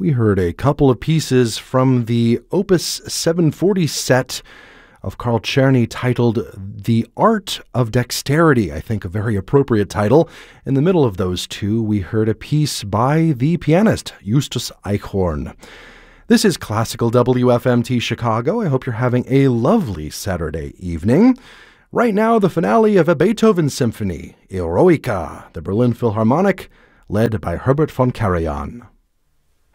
we heard a couple of pieces from the Opus 740 set of Carl Czerny titled The Art of Dexterity, I think a very appropriate title. In the middle of those two, we heard a piece by the pianist Justus Eichhorn. This is Classical WFMT Chicago. I hope you're having a lovely Saturday evening. Right now, the finale of a Beethoven symphony, Eroica, the Berlin Philharmonic, led by Herbert von Karajan.